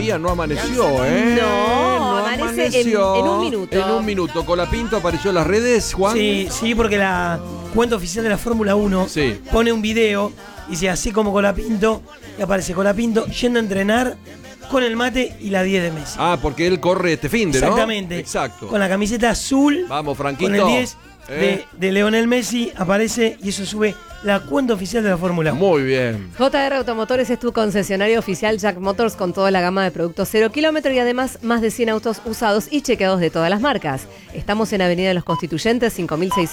todavía no amaneció, ¿eh? No, amanece en un minuto. En un minuto. Colapinto apareció en las redes, Juan. Sí, porque la cuenta oficial de la Fórmula 1 pone un video y dice así como Colapinto, y aparece Colapinto yendo a entrenar con el mate y la 10 de Messi. Ah, porque él corre este finde, ¿no? Exactamente. Exacto. Con la camiseta azul. Vamos, Franquito. Con el 10 de Lionel Messi aparece y eso sube la cuenta oficial de la Fórmula 1. Muy bien. JR Automotores es tu concesionario oficial Jack Motors con toda la gama de productos 0 kilómetro y además más de 100 autos usados y chequeados de todas las marcas. Estamos en Avenida de los Constituyentes, 5600.